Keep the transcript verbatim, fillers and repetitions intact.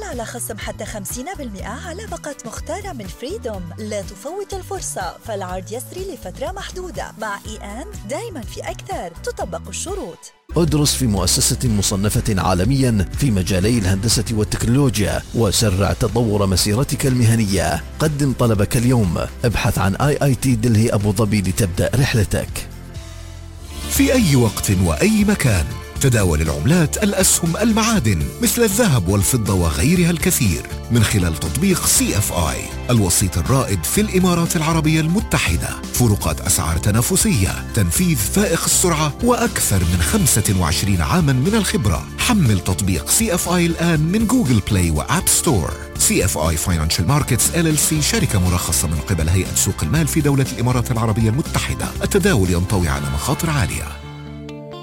على خصم حتى خمسين بالمئة على باقة مختارة من فريدوم. لا تفوت الفرصة، فالعرض يسري لفترة محدودة. مع إي أند دايما في أكثر، تطبق الشروط. ادرس في مؤسسة مصنفة عالميا في مجالي الهندسة والتكنولوجيا وسرع تطور مسيرتك المهنية. قدم طلبك اليوم. ابحث عن آي آي تي دلهي أبو ظبي لتبدأ رحلتك. في أي وقت وأي مكان تداول العملات، الأسهم، المعادن مثل الذهب والفضة وغيرها الكثير من خلال تطبيق سي إف آي، الوسيط الرائد في الإمارات العربية المتحدة. فروقات أسعار تنافسية، تنفيذ فائق السرعة، وأكثر من خمسة وعشرين عاما من الخبرة. حمل تطبيق سي إف آي الآن من جوجل بلاي وآب ستور. سي إف آي Financial Markets إل إل سي شركة مرخصة من قبل هيئة سوق المال في دولة الإمارات العربية المتحدة. التداول ينطوي على مخاطر عالية.